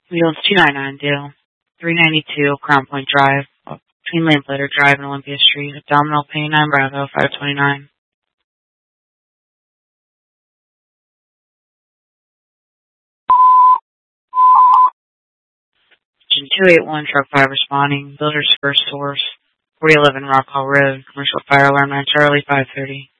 Wheels 299 Dale, 392 Crown Point Drive, between Lamplighter Drive and Olympia Street, Abdominal Pain 9 Bravo 529. Engine 281 Truck 5 responding, Builder's First Source, 4011 Rock Hall Road, Commercial Fire Alarm 9 Charlie 530.